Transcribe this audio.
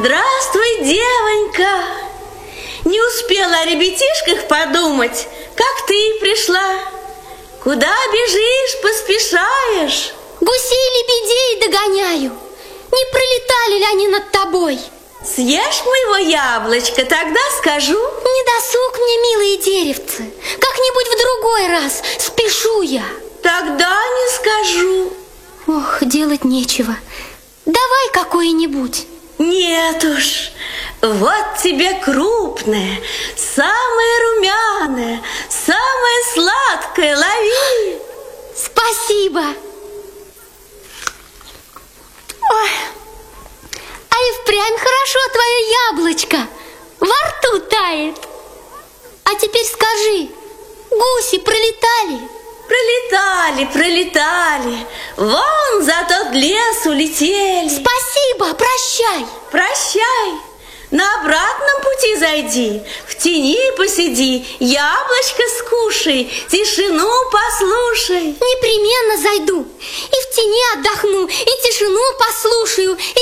Здравствуй, девонька. Не успела о ребятишках подумать, как ты пришла. Куда бежишь, поспешаешь? Гусей-лебедей догоняю. Не пролетали ли они над тобой? Съешь моего яблочка, тогда скажу. Не досуг мне, милые деревцы. Как-нибудь в другой раз, спешу я. Тогда не скажу. Ох, делать нечего. Давай какое-нибудь. Нет уж, вот тебе крупное, самое румяное, самое сладкое, лови. Спасибо. Ой, а и впрямь хорошо твое яблочко, во рту тает. А теперь скажи, гуси пролетали? Пролетали, пролетали, вон за тот лес улетели. Спасибо, прощай. Прощай, на обратном пути зайди, в тени посиди, яблочко скушай, тишину послушай. Непременно зайду, и в тени отдохну, и тишину послушаю,